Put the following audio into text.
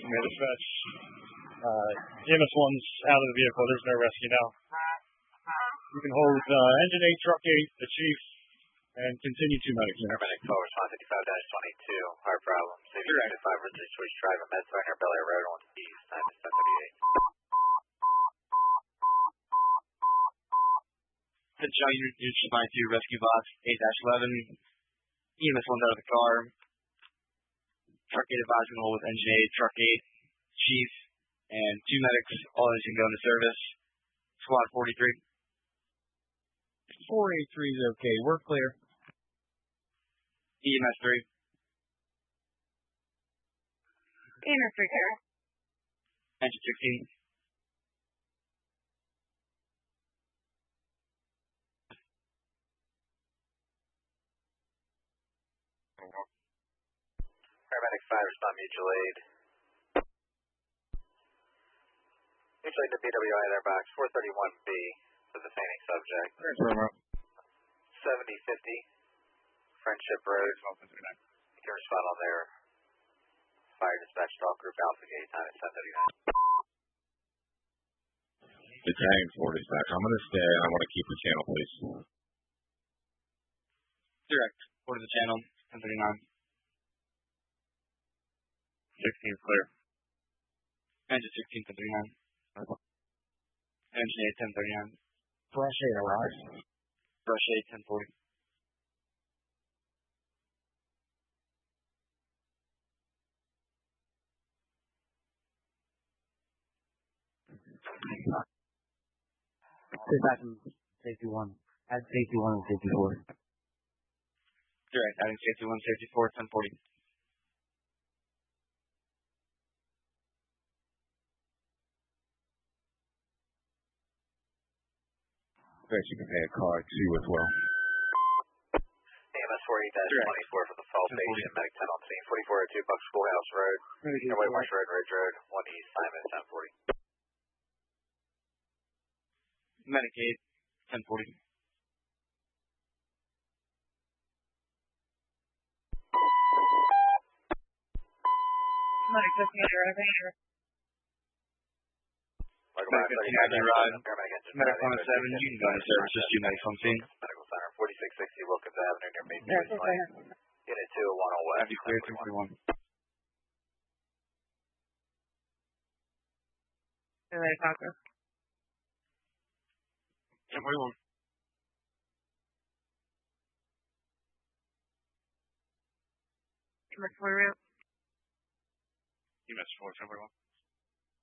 May dispatch. EMS 1's out of the vehicle. There's no rescue now. You can hold Engine 8, Truck 8, the Chief, and continue 2 medics. Paramedic 12, response 55-22. Hard problem. Safety 5 Ridley Switch Driver, Med Finer, Bel Air Road, 1 East. Time is 10:38. Headshot unit, unit 92, rescue box 8-11. EMS 1's out of the car. Truck 8 advised going to hold with Engine 8, Truck 8, Chief, and 2 medics. All of these can go into service. Squad 43. 483 is okay. We're clear. EMS 3. EMS 3 clear. Engine 16. Paramedic 5, respond mutual aid. Mutual aid to BWI at airbox 431B for the fainting subject. 7050 Friendship Road. You can respond on their fire dispatch to all group Alpha Gate. Time is 10:39. Battalion 4 dispatch. I'm going to stay. I want to keep the channel, please. Direct. Order the channel. 10:39. 16 clear. Engine 16, 10:39. Engine 8, 10:39. Brush 8 arrives. Brush 8, 10:40. Dispatch safety 1. Add safety 1 and safety 4. Direct. Adding safety 1, safety 4, 10:40. You can pay a card too as well. AMS 48-24 for the fall patient. Medic 10 on scene. 4402 Bucks Schoolhouse Road. White Marsh Road, Ridge Road, 1 East. Time is 10:40. Medic 8, 10:40. Medic 15 arriving. Medic 15 arrived. Medic 1 at 7, you can go into service. Just 2 medics on scene. Medical Center, 4660 Wilkins Avenue near Main Street Lane. Unit 2 at 10 West. That'd be clear, 241. Medic Falco. 10:41. EMS 4 route. EMS 4, 10:41.